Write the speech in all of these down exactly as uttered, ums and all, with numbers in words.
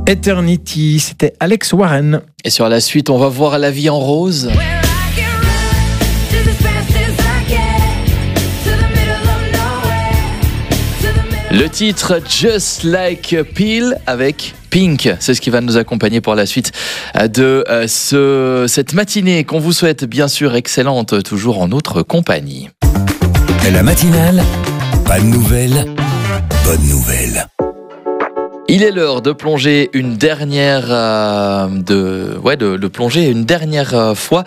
Eternity, c'était Alex Warren. Et sur la suite, on va voir la vie en rose. Le titre Just Like a Pill avec Pink, c'est ce qui va nous accompagner pour la suite de ce, cette matinée qu'on vous souhaite bien sûr excellente, toujours en notre compagnie. La matinale, pas de nouvelles, bonne nouvelle. Il est l'heure de plonger une dernière, euh, de, ouais, de, de plonger une dernière euh, fois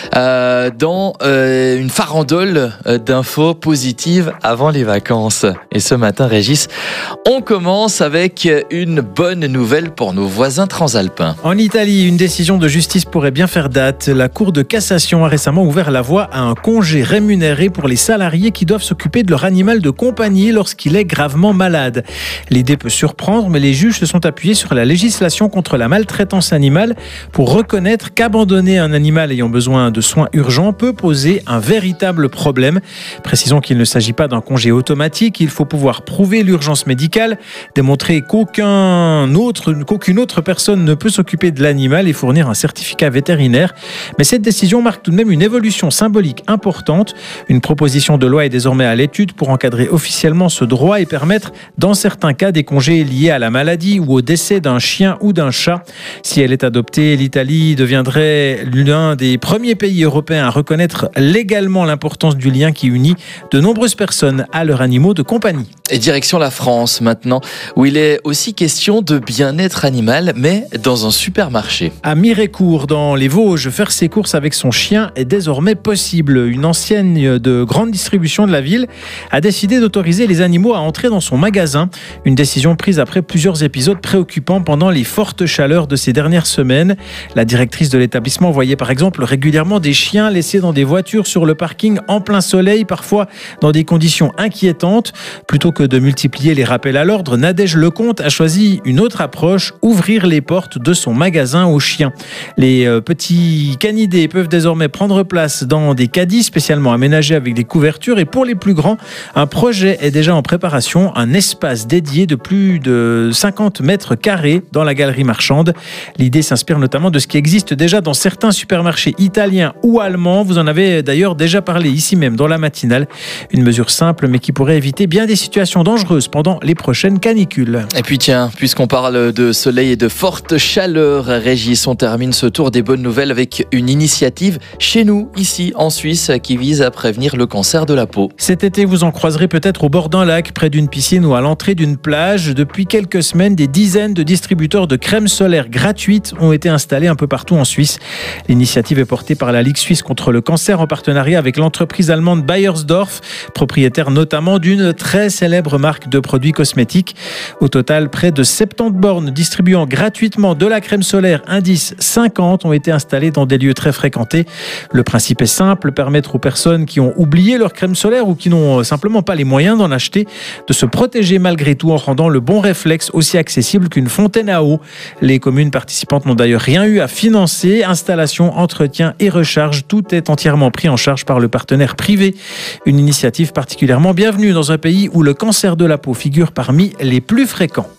euh, dans euh, une farandole d'infos positives avant les vacances. Et ce matin, Régis, on commence avec une bonne nouvelle pour nos voisins transalpins. En Italie, une décision de justice pourrait bien faire date. La Cour de cassation a récemment ouvert la voie à un congé rémunéré pour les salariés qui doivent s'occuper de leur animal de compagnie lorsqu'il est gravement malade. L'idée peut surprendre, mais les Les juges se sont appuyés sur la législation contre la maltraitance animale pour reconnaître qu'abandonner un animal ayant besoin de soins urgents peut poser un véritable problème. Précisons qu'il ne s'agit pas d'un congé automatique, il faut pouvoir prouver l'urgence médicale, démontrer qu'aucun autre, qu'aucune autre personne ne peut s'occuper de l'animal et fournir un certificat vétérinaire. Mais cette décision marque tout de même une évolution symbolique importante. Une proposition de loi est désormais à l'étude pour encadrer officiellement ce droit et permettre, dans certains cas, des congés liés à la maladie ou au décès d'un chien ou d'un chat. Si elle est adoptée, l'Italie deviendrait l'un des premiers pays européens à reconnaître légalement l'importance du lien qui unit de nombreuses personnes à leurs animaux de compagnie. Et direction la France maintenant, où il est aussi question de bien-être animal, mais dans un supermarché. À Mirecourt, dans les Vosges, faire ses courses avec son chien est désormais possible. Une enseigne de grande distribution de la ville a décidé d'autoriser les animaux à entrer dans son magasin. Une décision prise après plusieurs épisodes préoccupants pendant les fortes chaleurs de ces dernières semaines. La directrice de l'établissement voyait par exemple régulièrement des chiens laissés dans des voitures sur le parking en plein soleil, parfois dans des conditions inquiétantes. Plutôt que de multiplier les rappels à l'ordre, Nadège Lecomte a choisi une autre approche, ouvrir les portes de son magasin aux chiens. Les euh, petits canidés peuvent désormais prendre place dans des caddies spécialement aménagés avec des couvertures, et pour les plus grands, un projet est déjà en préparation, un espace dédié de plus de cinquante mètres carrés dans la galerie marchande. L'idée s'inspire notamment de ce qui existe déjà dans certains supermarchés italiens ou allemands. Vous en avez d'ailleurs déjà parlé ici même dans la matinale. Une mesure simple mais qui pourrait éviter bien des situations dangereuses pendant les prochaines canicules. Et puis tiens, puisqu'on parle de soleil et de forte chaleur, Régis, on termine ce tour des bonnes nouvelles avec une initiative chez nous, ici en Suisse, qui vise à prévenir le cancer de la peau. Cet été, vous en croiserez peut-être au bord d'un lac, près d'une piscine ou à l'entrée d'une plage. Depuis quelques semaines, des dizaines de distributeurs de crème solaire gratuites ont été installés un peu partout en Suisse. L'initiative est portée par la Ligue suisse contre le cancer en partenariat avec l'entreprise allemande Bayersdorf, propriétaire notamment d'une très célèbre marque de produits cosmétiques. Au total, près de soixante-dix bornes distribuant gratuitement de la crème solaire indice cinquante ont été installées dans des lieux très fréquentés. Le principe est simple, permettre aux personnes qui ont oublié leur crème solaire ou qui n'ont simplement pas les moyens d'en acheter de se protéger malgré tout en rendant le bon réflexe aussi accessible qu'une fontaine à eau. Les communes participantes n'ont d'ailleurs rien eu à financer. Installation, entretien et recharge, tout est entièrement pris en charge par le partenaire privé. Une initiative particulièrement bienvenue dans un pays où le cancer de la peau figure parmi les plus fréquents.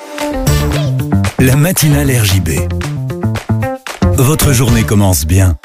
La matinale R J B. Votre journée commence bien.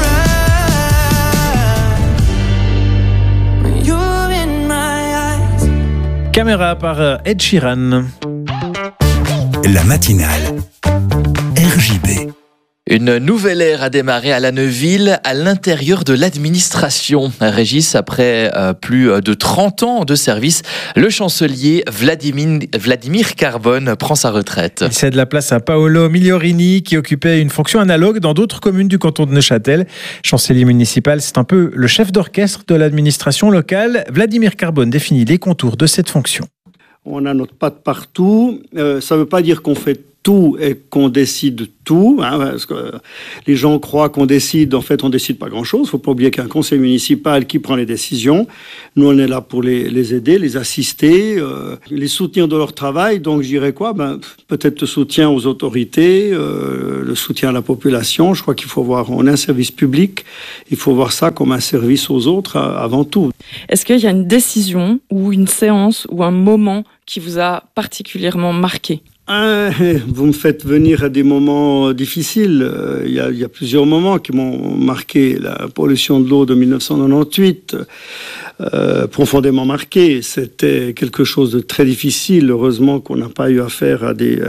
Caméra par Ed Sheeran. La matinale R J B. Une nouvelle ère a démarré à La Neuville, à l'intérieur de l'administration. Régis, après euh, plus de trente ans de service, le chancelier Vladimir, Vladimir Carbone prend sa retraite. Il cède la place à Paolo Migliorini, qui occupait une fonction analogue dans d'autres communes du canton de Neuchâtel. Chancelier municipal, c'est un peu le chef d'orchestre de l'administration locale. Vladimir Carbone définit les contours de cette fonction. On a notre patte partout. Euh, ça ne veut pas dire qu'on fait tout et qu'on décide tout, hein, parce que les gens croient qu'on décide, en fait on décide pas grand-chose. Il ne faut pas oublier qu'un conseil municipal qui prend les décisions, nous on est là pour les, les aider, les assister, euh, les soutenir de leur travail. Donc je dirais quoi, ben, peut-être le soutien aux autorités, euh, le soutien à la population. Je crois qu'il faut voir, on est un service public, il faut voir ça comme un service aux autres avant tout. Est-ce qu'il y a une décision ou une séance ou un moment qui vous a particulièrement marqué ? Ah, vous me faites venir à des moments difficiles. Il y a, il y a plusieurs moments qui m'ont marqué. La pollution de l'eau de mille neuf cent quatre-vingt-dix-huit, euh, profondément marqué. C'était quelque chose de très difficile. Heureusement qu'on n'a pas eu affaire à des,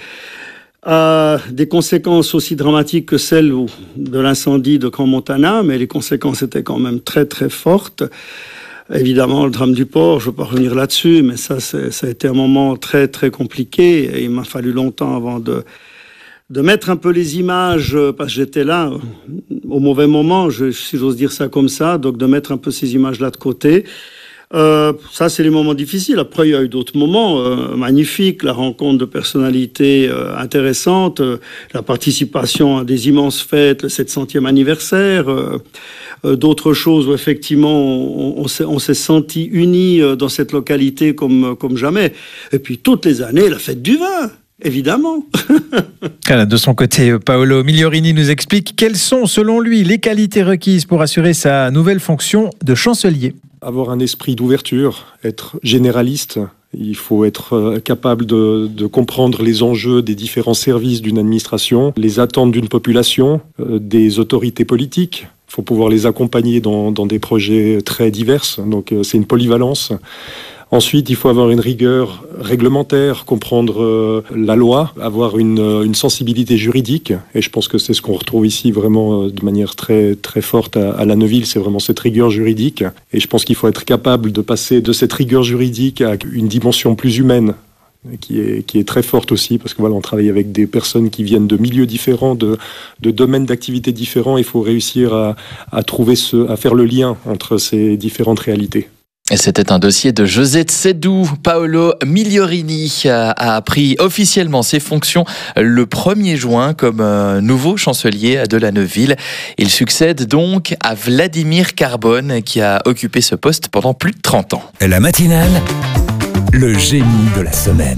à des conséquences aussi dramatiques que celles de l'incendie de Grand Montana, mais les conséquences étaient quand même très très fortes. Évidemment, le drame du port, je ne veux pas revenir là-dessus, mais ça, c'est, ça a été un moment très, très compliqué. Et il m'a fallu longtemps avant de, de mettre un peu les images, parce que j'étais là au mauvais moment, je, si j'ose dire ça comme ça, donc de mettre un peu ces images-là de côté. Euh, ça, c'est les moments difficiles. Après, il y a eu d'autres moments euh, magnifiques, la rencontre de personnalités euh, intéressantes, euh, la participation à des immenses fêtes, le sept centième anniversaire, euh, euh, d'autres choses où effectivement on, on, s'est, on s'est senti unis euh, dans cette localité comme, comme jamais. Et puis toutes les années, la fête du vin. Évidemment. Voilà, de son côté, Paolo Migliorini nous explique quelles sont, selon lui, les qualités requises pour assurer sa nouvelle fonction de chancelier. Avoir un esprit d'ouverture, être généraliste. Il faut être capable de, de comprendre les enjeux des différents services d'une administration, les attentes d'une population, euh, des autorités politiques. Il faut pouvoir les accompagner dans, dans des projets très divers. Donc euh, c'est une polyvalence. Ensuite, il faut avoir une rigueur réglementaire, comprendre euh, la loi, avoir une, une sensibilité juridique. Et je pense que c'est ce qu'on retrouve ici vraiment euh, de manière très, très forte à, à La Neuville, c'est vraiment cette rigueur juridique. Et je pense qu'il faut être capable de passer de cette rigueur juridique à une dimension plus humaine, qui est, qui est très forte aussi, parce que voilà, on travaille avec des personnes qui viennent de milieux différents, de, de domaines d'activité différents. Il faut réussir à, à, trouver ce, à faire le lien entre ces différentes réalités. Et c'était un dossier de José Tsedou. Paolo Migliorini a pris officiellement ses fonctions le premier juin comme nouveau chancelier de La Neuville. Il succède donc à Vladimir Carbone qui a occupé ce poste pendant plus de trente ans. La matinale, le génie de la semaine.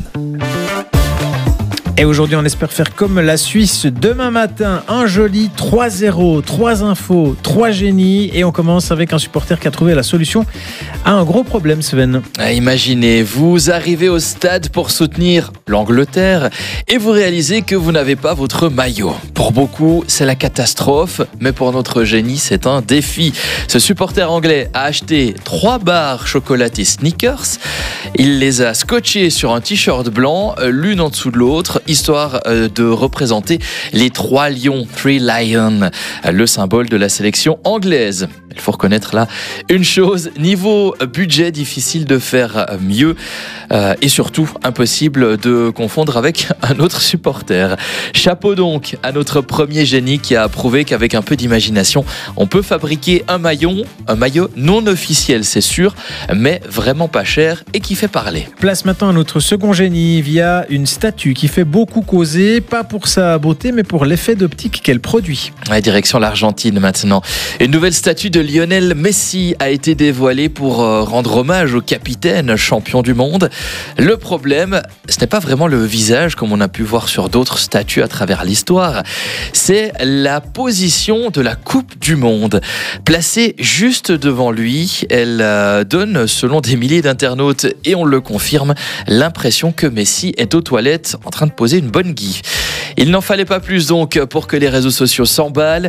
Et aujourd'hui, on espère faire comme la Suisse. Demain matin, un joli trois zéro, trois infos, trois génies. Et on commence avec un supporter qui a trouvé la solution à un gros problème, Sven. Imaginez, vous arrivez au stade pour soutenir l'Angleterre et vous réalisez que vous n'avez pas votre maillot. Pour beaucoup, c'est la catastrophe, mais pour notre génie, c'est un défi. Ce supporter anglais a acheté trois barres chocolatées Snickers. Il les a scotchées sur un t-shirt blanc, l'une en dessous de l'autre, histoire de représenter les trois lions, Three Lions, le symbole de la sélection anglaise. Il faut reconnaître là une chose, niveau budget, difficile de faire mieux euh, et surtout impossible de confondre avec un autre supporter. Chapeau donc à notre premier génie qui a prouvé qu'avec un peu d'imagination, on peut fabriquer un maillot, un maillot non officiel, c'est sûr, mais vraiment pas cher et qui fait parler. Place maintenant à notre second génie via une statue qui fait beaucoup causer, pas pour sa beauté, mais pour l'effet d'optique qu'elle produit. Ouais, direction l'Argentine maintenant. Une nouvelle statue de Lionel Messi a été dévoilée pour rendre hommage au capitaine champion du monde. Le problème, ce n'est pas vraiment le visage comme on a pu voir sur d'autres statues à travers l'histoire, c'est la position de la Coupe du Monde. Placée juste devant lui, elle donne, selon des milliers d'internautes, et on le confirme, l'impression que Messi est aux toilettes en train de poser une bonne guille. Il n'en fallait pas plus donc pour que les réseaux sociaux s'emballent.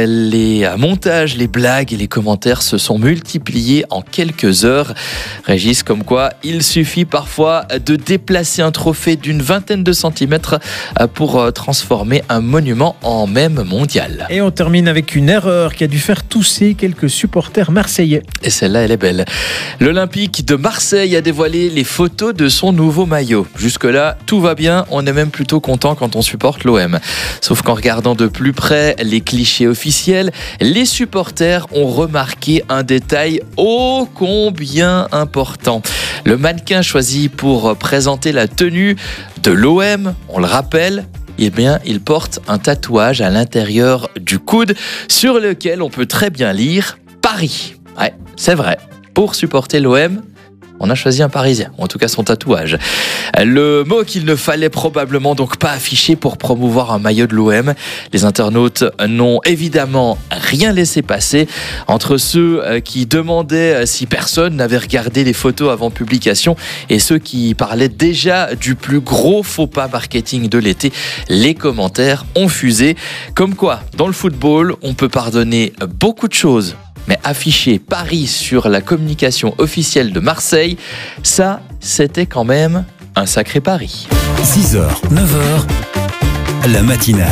Les montages, les blagues et les commentaires se sont multipliés en quelques heures. Régis, comme quoi il suffit parfois de déplacer un trophée d'une vingtaine de centimètres pour transformer un monument en mème mondial. Et on termine avec une erreur qui a dû faire tousser quelques supporters marseillais. Et celle-là, elle est belle. L'Olympique de Marseille a dévoilé les photos de son nouveau maillot. Jusque-là, tout va bien. On est même plutôt content quand on supporte l'O M. Sauf qu'en regardant de plus près les clichés officiels, les supporters ont remarqué un détail ô combien important. Le mannequin choisi pour présenter la tenue de l'O M, on le rappelle, eh bien, il porte un tatouage à l'intérieur du coude sur lequel on peut très bien lire Paris. Ouais, c'est vrai. Pour supporter l'O M, On a choisi un Parisien, ou en tout cas son tatouage. Le mot qu'il ne fallait probablement donc pas afficher pour promouvoir un maillot de l'O M. Les internautes n'ont évidemment rien laissé passer. Entre ceux qui demandaient si personne n'avait regardé les photos avant publication et ceux qui parlaient déjà du plus gros faux pas marketing de l'été, les commentaires ont fusé. Comme quoi, dans le football, on peut pardonner beaucoup de choses. Mais afficher Paris sur la communication officielle de Marseille, ça, c'était quand même un sacré pari. six heures, neuf heures, la matinale.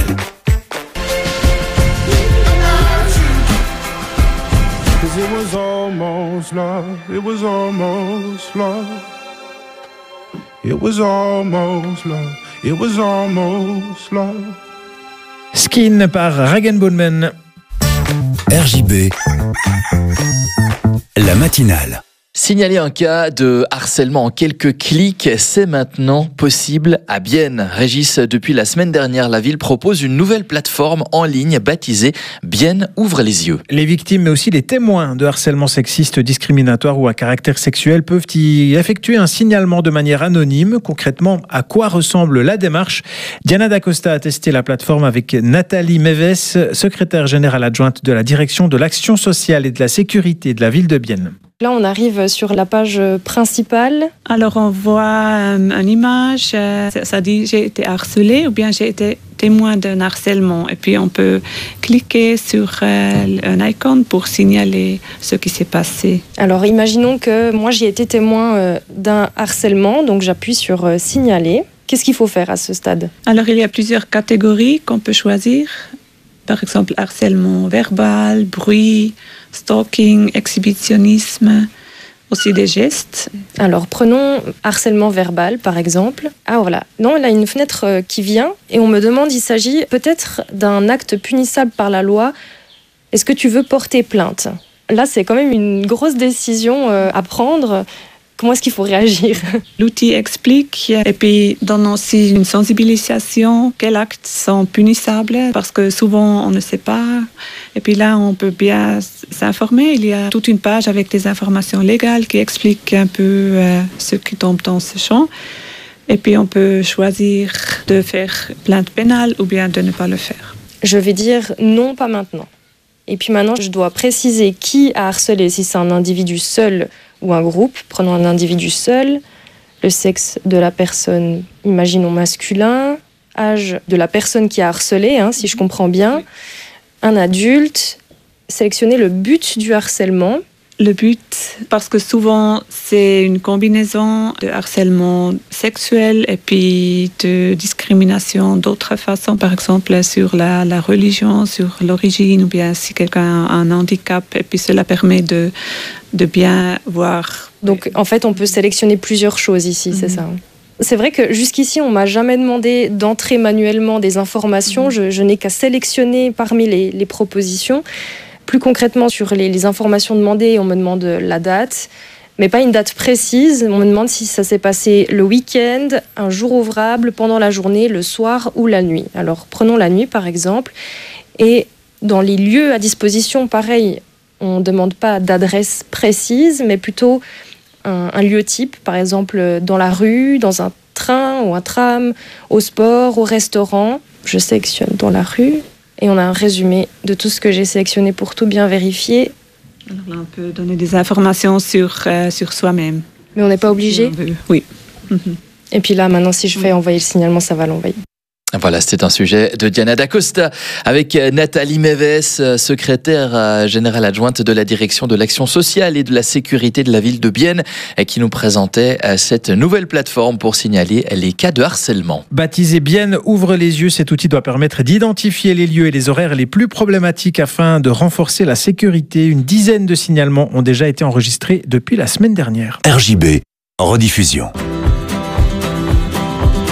It was almost love, it was almost love. It was almost love, it was almost love. Skin par Rag and Bone Man. R J B, la matinale. Signaler un cas de harcèlement en quelques clics, c'est maintenant possible à Bienne. Régis, depuis la semaine dernière, la ville propose une nouvelle plateforme en ligne baptisée Bienne ouvre les yeux. Les victimes, mais aussi les témoins de harcèlement sexiste, discriminatoire ou à caractère sexuel peuvent y effectuer un signalement de manière anonyme. Concrètement, à quoi ressemble la démarche ? Diana D'Acosta a testé la plateforme avec Nathalie Méves, secrétaire générale adjointe de la direction de l'action sociale et de la sécurité de la ville de Bienne. Là, on arrive sur la page principale. Alors, on voit euh, une image, euh, ça dit « j'ai été harcelée » ou bien « j'ai été témoin d'un harcèlement ». Et puis, on peut cliquer sur euh, un icône pour signaler ce qui s'est passé. Alors, imaginons que moi, j'ai été témoin euh, d'un harcèlement, donc j'appuie sur euh, « signaler ». Qu'est-ce qu'il faut faire à ce stade ? Alors, il y a plusieurs catégories qu'on peut choisir. Par exemple, harcèlement verbal, bruit, stalking, exhibitionnisme, aussi des gestes. Alors, prenons harcèlement verbal, par exemple. Ah, voilà. Non, il y a une fenêtre qui vient et on me demande, il s'agit peut-être d'un acte punissable par la loi. Est-ce que tu veux porter plainte ? Là, c'est quand même une grosse décision à prendre. Comment est-ce qu'il faut réagir ? L'outil explique et puis donne aussi une sensibilisation, quels actes sont punissables, parce que souvent on ne sait pas. Et puis là, on peut bien s'informer. Il y a toute une page avec des informations légales qui expliquent un peu euh, ce qui tombe dans ce champ. Et puis on peut choisir de faire plainte pénale ou bien de ne pas le faire. Je vais dire non, pas maintenant. Et puis maintenant, je dois préciser qui a harcelé, si c'est un individu seul ou un groupe. Prenons un individu seul, le sexe de la personne, imaginons masculin, âge de la personne qui a harcelé, hein, si je comprends bien, un adulte, sélectionner le but du harcèlement. Le but, parce que souvent c'est une combinaison de harcèlement sexuel et puis de discrimination d'autres façons, par exemple sur la, la religion, sur l'origine ou bien si quelqu'un a un handicap, et puis cela permet de, de bien voir. Donc en fait on peut sélectionner plusieurs choses ici, mmh. c'est ça. C'est vrai que jusqu'ici, on ne m'a jamais demandé d'entrer manuellement des informations, mmh. je, je n'ai qu'à sélectionner parmi les, les propositions. Plus concrètement, sur les, les informations demandées, on me demande la date, mais pas une date précise. On me demande si ça s'est passé le week-end, un jour ouvrable, pendant la journée, le soir ou la nuit. Alors, prenons la nuit, par exemple. Et dans les lieux à disposition, pareil, on ne demande pas d'adresse précise, mais plutôt un, un lieu type, par exemple dans la rue, dans un train ou un tram, au sport, au restaurant. Je sélectionne dans la rue. Et on a un résumé de tout ce que j'ai sélectionné pour tout bien vérifier. Alors là, on peut donner des informations sur, euh, sur soi-même. Mais on n'est pas obligé ? Oui. Et puis là, maintenant, si je fais envoyer le signalement, ça va l'envoyer. Voilà, c'était un sujet de Diana D'Acosta avec Nathalie Méves, secrétaire générale adjointe de la direction de l'action sociale et de la sécurité de la ville de Bienne, qui nous présentait cette nouvelle plateforme pour signaler les cas de harcèlement. Baptisé Bienne ouvre les yeux, cet outil doit permettre d'identifier les lieux et les horaires les plus problématiques afin de renforcer la sécurité. Une dizaine de signalements ont déjà été enregistrés depuis la semaine dernière. R J B, rediffusion.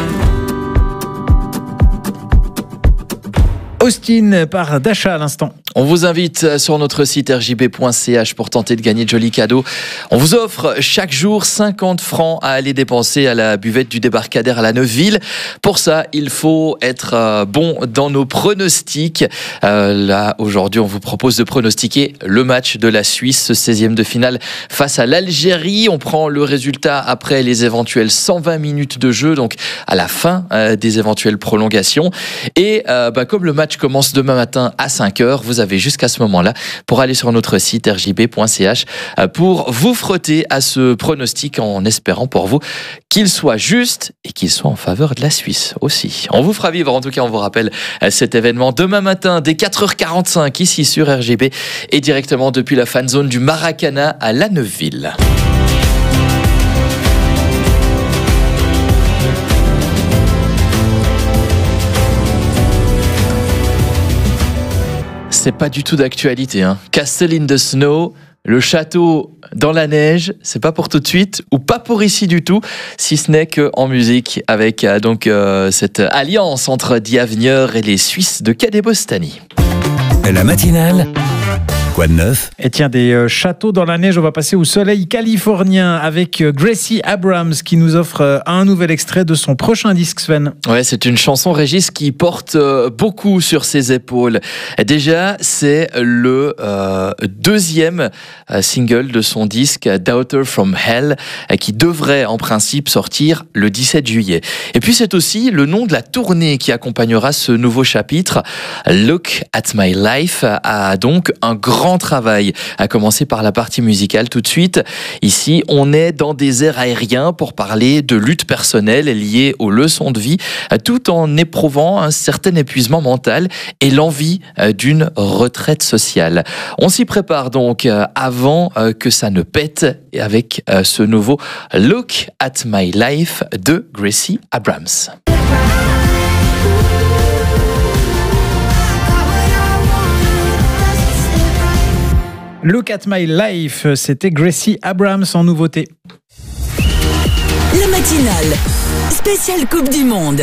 Austin par Dasha à l'instant. On vous invite sur notre site r j b point c h pour tenter de gagner de jolis cadeaux. On vous offre chaque jour cinquante francs à aller dépenser à la buvette du débarcadère à la Neuville. Pour ça, il faut être bon dans nos pronostics. Euh, là, aujourd'hui, on vous propose de pronostiquer le match de la Suisse, seizième de finale face à l'Algérie. On prend le résultat après les éventuelles cent vingt minutes de jeu, donc à la fin euh, des éventuelles prolongations. Et euh, bah, comme le match commence demain matin à cinq heures, vous avez jusqu'à ce moment-là pour aller sur notre site r j b point c h pour vous frotter à ce pronostic en espérant pour vous qu'il soit juste et qu'il soit en faveur de la Suisse aussi. On vous fera vivre, en tout cas on vous rappelle cet événement demain matin dès quatre heures quarante-cinq ici sur R G B et directement depuis la fan zone du Maracana à La Neuville. C'est pas du tout d'actualité, hein. Castle in the Snow, le château dans la neige, c'est pas pour tout de suite ou pas pour ici du tout, si ce n'est qu'en musique avec euh, donc euh, cette alliance entre Diavenir et les Suisses de Cadet-Bostany. La matinale. Quoi de neuf ? Et tiens, des euh, châteaux dans la neige, on va passer au soleil californien avec euh, Gracie Abrams qui nous offre euh, un nouvel extrait de son prochain disque, Sven. Ouais, c'est une chanson, Régis, qui porte euh, beaucoup sur ses épaules. Déjà, c'est le euh, deuxième euh, single de son disque Daughter from Hell euh, qui devrait en principe sortir le dix-sept juillet. Et puis c'est aussi le nom de la tournée qui accompagnera ce nouveau chapitre. Look at My Life a donc un grand Grand travail, à commencer par la partie musicale tout de suite. Ici, on est dans des airs aériens pour parler de lutte personnelle liée aux leçons de vie, tout en éprouvant un certain épuisement mental et l'envie d'une retraite sociale. On s'y prépare donc avant que ça ne pète avec ce nouveau Look at My Life de Gracie Abrams. Look at My Life, c'était Gracie Abrams en nouveauté. La matinale, spéciale Coupe du Monde.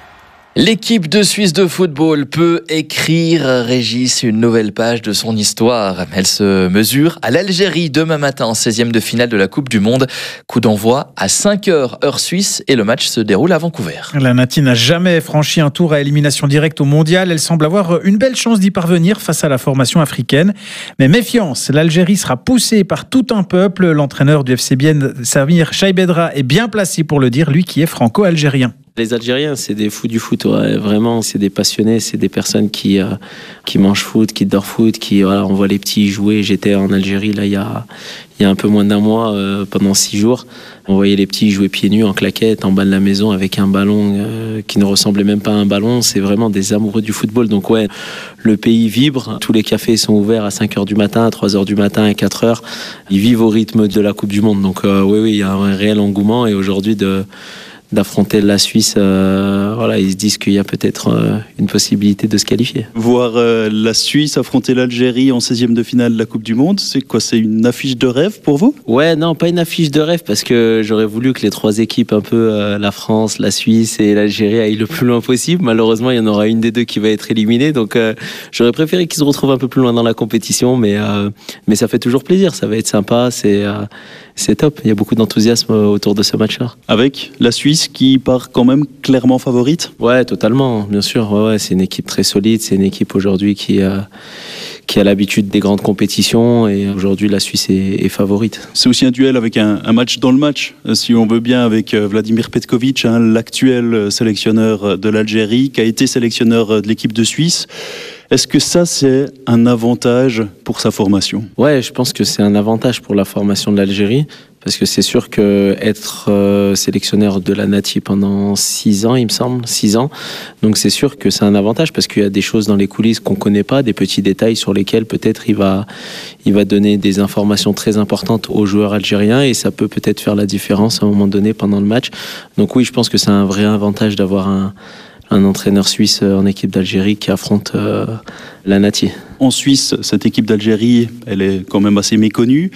L'équipe de Suisse de football peut écrire, Régis, une nouvelle page de son histoire. Elle se mesure à l'Algérie demain matin en seizième de finale de la Coupe du Monde. Coup d'envoi à cinq heures heure suisse et le match se déroule à Vancouver. La Nati n'a jamais franchi un tour à élimination directe au mondial. Elle semble avoir une belle chance d'y parvenir face à la formation africaine. Mais méfiance, l'Algérie sera poussée par tout un peuple. L'entraîneur du F C Bienne, Samir Chaibedra, est bien placé pour le dire, lui qui est franco-algérien. Les Algériens, c'est des fous du foot, ouais. Vraiment, c'est des passionnés, c'est des personnes qui euh, qui mangent foot, qui dorment foot, qui voilà, on voit les petits jouer. J'étais en Algérie là il y a il y a un peu moins d'un mois euh, pendant six jours. On voyait les petits jouer pieds nus en claquettes en bas de la maison avec un ballon euh, qui ne ressemblait même pas à un ballon. C'est vraiment des amoureux du football. Donc ouais, le pays vibre. Tous les cafés sont ouverts à cinq heures du matin, à trois heures du matin, à quatre heures. Ils vivent au rythme de la Coupe du Monde. Donc euh, oui oui, il y a un réel engouement et aujourd'hui de d'affronter la Suisse, euh, voilà, ils se disent qu'il y a peut-être euh, une possibilité de se qualifier. Voir euh, la Suisse affronter l'Algérie en seizième de finale de la Coupe du Monde, c'est quoi? C'est une affiche de rêve pour vous? Ouais, non, pas une affiche de rêve parce que j'aurais voulu que les trois équipes, un peu euh, la France, la Suisse et l'Algérie, aillent le plus loin possible. Malheureusement, il y en aura une des deux qui va être éliminée, donc euh, j'aurais préféré qu'ils se retrouvent un peu plus loin dans la compétition, mais euh, mais ça fait toujours plaisir, ça va être sympa, c'est euh, c'est top. Il y a beaucoup d'enthousiasme autour de ce match-là. Avec la Suisse qui part quand même clairement favorite? Ouais, totalement, bien sûr. Ouais, ouais, c'est une équipe très solide. C'est une équipe aujourd'hui qui a, qui a l'habitude des grandes compétitions et aujourd'hui la Suisse est, est favorite. C'est aussi un duel avec un, un match dans le match, si on veut bien, avec Vladimir Petkovic, hein, l'actuel sélectionneur de l'Algérie, qui a été sélectionneur de l'équipe de Suisse. Est-ce que ça, c'est un avantage pour sa formation? Ouais, je pense que c'est un avantage pour la formation de l'Algérie. Parce que c'est sûr que être euh, sélectionneur de la Nati pendant six ans, il me semble, six ans, donc c'est sûr que c'est un avantage parce qu'il y a des choses dans les coulisses qu'on connaît pas, des petits détails sur lesquels peut-être il va, il va donner des informations très importantes aux joueurs algériens et ça peut peut-être faire la différence à un moment donné pendant le match. Donc oui, je pense que c'est un vrai avantage d'avoir un, un entraîneur suisse en équipe d'Algérie qui affronte euh, la Nati. En Suisse, cette équipe d'Algérie, elle est quand même assez méconnue.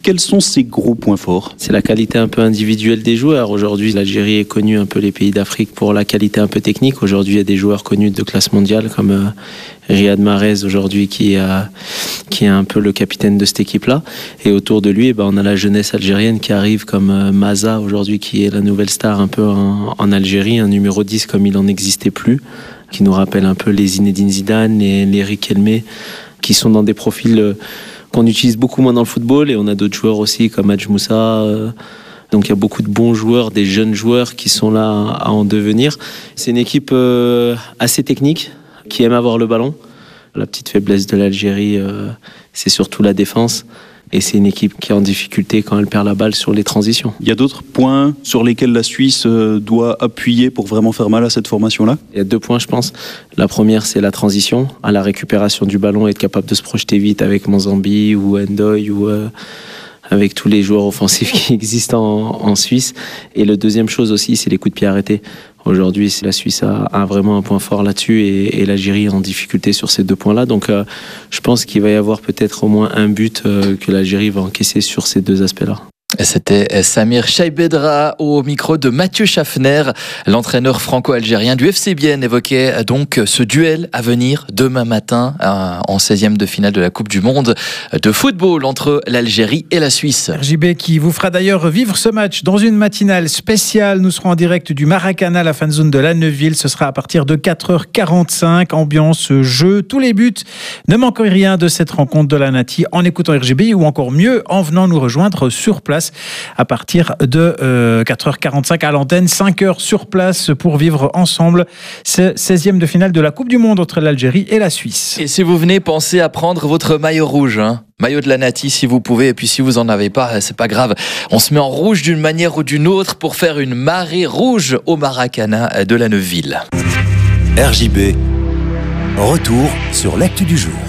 Quels sont ses gros points forts? C'est la qualité un peu individuelle des joueurs. Aujourd'hui, l'Algérie est connue, un peu les pays d'Afrique, pour la qualité un peu technique. Aujourd'hui, il y a des joueurs connus de classe mondiale comme euh, Riyad Mahrez aujourd'hui qui, euh, qui est un peu le capitaine de cette équipe-là. Et autour de lui, eh ben, on a la jeunesse algérienne qui arrive comme euh, Maza aujourd'hui, qui est la nouvelle star un peu en, en Algérie, un numéro dix comme il n'en existait plus, qui nous rappelle un peu les Zinedine Zidane, les, les Rick Elmé, qui sont dans des profils... Euh, qu'on utilise beaucoup moins dans le football, et on a d'autres joueurs aussi comme Hadj Moussa. Euh, donc il y a beaucoup de bons joueurs, des jeunes joueurs qui sont là à en devenir. C'est une équipe euh, assez technique, qui aime avoir le ballon. La petite faiblesse de l'Algérie, euh, c'est surtout la défense. Et c'est une équipe qui est en difficulté quand elle perd la balle sur les transitions. Il y a d'autres points sur lesquels la Suisse doit appuyer pour vraiment faire mal à cette formation-là? Il y a deux points, je pense. La première, c'est la transition, à la récupération du ballon, être capable de se projeter vite avec Monzambi ou Ndoye ou euh, avec tous les joueurs offensifs qui existent en, en Suisse. Et la deuxième chose aussi, c'est les coups de pied arrêtés. Aujourd'hui, la Suisse a, a vraiment un point fort là-dessus, et, et l'Algérie est en difficulté sur ces deux points-là. Donc, euh, je pense qu'il va y avoir peut-être au moins un but euh, que l'Algérie va encaisser sur ces deux aspects-là. C'était Samir Chaibedra au micro de Mathieu Schaffner, l'entraîneur franco-algérien du F C Bienne, évoquait donc ce duel à venir demain matin en seizième de finale de la Coupe du Monde de football entre l'Algérie et la Suisse. R J B qui vous fera d'ailleurs vivre ce match dans une matinale spéciale. Nous serons en direct du Maracana, la fan zone de la Neuville. Ce sera à partir de quatre heures quarante-cinq. Ambiance, jeu, tous les buts. Ne manquez rien de cette rencontre de la Nati en écoutant R J B, ou encore mieux en venant nous rejoindre sur place à partir de euh, quatre heures quarante-cinq à l'antenne, cinq heures sur place pour vivre ensemble ce seizième de finale de la Coupe du Monde entre l'Algérie et la Suisse. Et si vous venez, pensez à prendre votre maillot rouge, hein. Maillot de la Nati si vous pouvez, et puis si vous en avez pas, c'est pas grave. On se met en rouge d'une manière ou d'une autre pour faire une marée rouge au Maracana de la Neuville. R J B, retour sur l'actu du jour.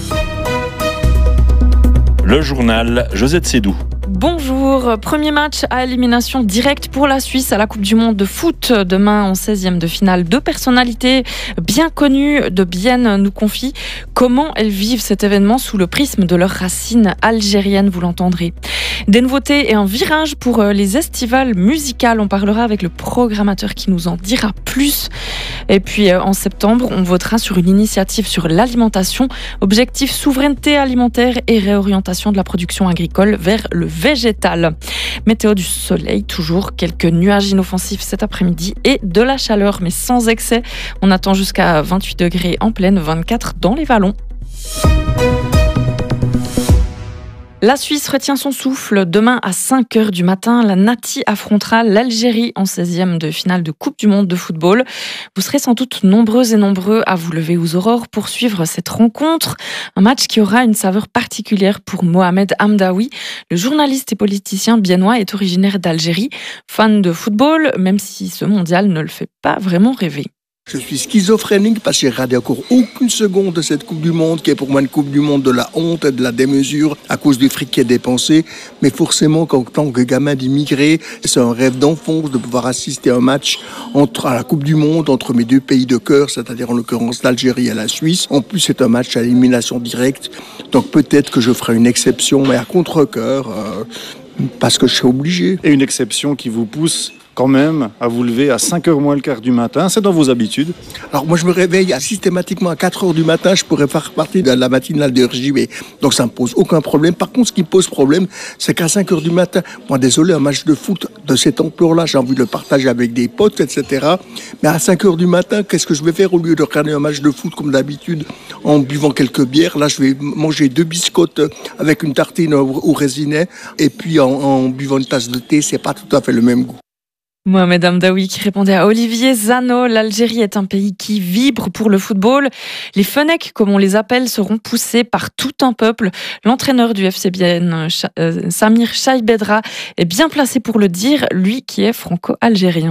Le journal Josette Sédou. Bonjour, premier match à élimination directe pour la Suisse à la Coupe du Monde de foot. Demain en seizième de finale, deux personnalités bien connues de Bienne nous confient comment elles vivent cet événement sous le prisme de leurs racines algériennes, vous l'entendrez. Des nouveautés et un virage pour les estivales musicales. On parlera avec le programmateur qui nous en dira plus. Et puis en septembre, on votera sur une initiative sur l'alimentation. Objectif souveraineté alimentaire et réorientation de la production agricole vers le végétal. Météo du soleil, toujours quelques nuages inoffensifs cet après-midi et de la chaleur, mais sans excès. On attend jusqu'à vingt-huit degrés en plaine, vingt-quatre dans les vallons. La Suisse retient son souffle. Demain à cinq heures du matin, la Nati affrontera l'Algérie en seizième de finale de Coupe du Monde de football. Vous serez sans doute nombreux et nombreux à vous lever aux aurores pour suivre cette rencontre. Un match qui aura une saveur particulière pour Mohamed Hamdaoui. Le journaliste et politicien biennois est originaire d'Algérie. Fan de football, même si ce mondial ne le fait pas vraiment rêver. Je suis schizophrénique parce que j'ai regardé encore aucune seconde de cette Coupe du Monde, qui est pour moi une Coupe du Monde de la honte et de la démesure à cause du fric qui est dépensé. Mais forcément, en tant que gamin d'immigré, c'est un rêve d'enfance de pouvoir assister à un match entre, à la Coupe du Monde entre mes deux pays de cœur, c'est-à-dire en l'occurrence l'Algérie et la Suisse. En plus, c'est un match à élimination directe. Donc peut-être que je ferai une exception, mais à contre-cœur, euh, parce que je serai obligé. Et une exception qui vous pousse quand même à vous lever à cinq heures moins le quart du matin, c'est dans vos habitudes? Alors moi je me réveille systématiquement à quatre heures du matin, je pourrais faire partie de la matinale de R J B, donc ça me pose aucun problème. Par contre ce qui me pose problème, c'est qu'à cinq heures du matin, moi désolé, un match de foot de cette ampleur-là, j'ai envie de le partager avec des potes, et cetera. Mais à cinq heures du matin, qu'est-ce que je vais faire au lieu de regarder un match de foot comme d'habitude en buvant quelques bières? Là je vais manger deux biscottes avec une tartine au raisinet et puis en, en buvant une tasse de thé, c'est pas tout à fait le même goût. Mohamed Hamdaoui qui répondait à Olivier Zano. L'Algérie est un pays qui vibre pour le football. Les Fennecs, comme on les appelle, seront poussés par tout un peuple. L'entraîneur du F C Bienne, Samir Chaibedra, est bien placé pour le dire, lui qui est franco-algérien.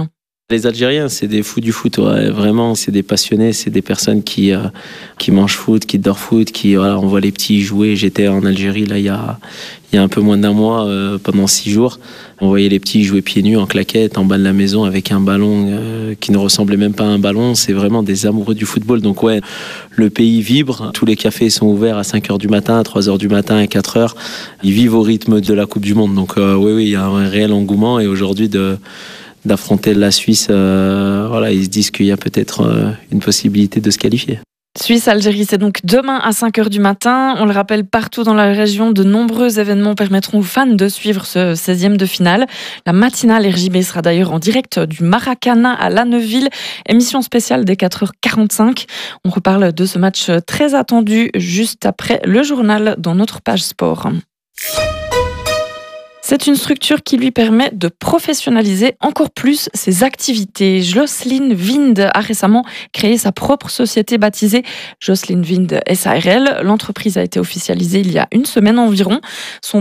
Les Algériens, c'est des fous du foot, ouais. Vraiment, c'est des passionnés, c'est des personnes qui, euh, qui mangent foot, qui dorment foot, qui, voilà, on voit les petits jouer. J'étais en Algérie, là, il y a, il y a un peu moins d'un mois, euh, pendant six jours. On voyait les petits jouer pieds nus, en claquettes, en bas de la maison, avec un ballon euh, qui ne ressemblait même pas à un ballon. C'est vraiment des amoureux du football. Donc ouais, le pays vibre. Tous les cafés sont ouverts à cinq heures du matin, à trois heures du matin, à quatre heures. Ils vivent au rythme de la Coupe du Monde. Donc euh, oui, oui, il y a un réel engouement. Et aujourd'hui, de... d'affronter la Suisse, euh, voilà, ils se disent qu'il y a peut-être euh, une possibilité de se qualifier. Suisse-Algérie, c'est donc demain à cinq heures du matin. On le rappelle, partout dans la région, de nombreux événements permettront aux fans de suivre ce seizième de finale. La matinale R J B sera d'ailleurs en direct du Maracana à Lanneville. Émission spéciale dès quatre heures quarante-cinq. On reparle de ce match très attendu juste après le journal dans notre page sport. C'est une structure qui lui permet de professionnaliser encore plus ses activités. Jocelyne Wind a récemment créé sa propre société baptisée Jocelyne Wind S A R L. L'entreprise a été officialisée il y a une semaine environ. Son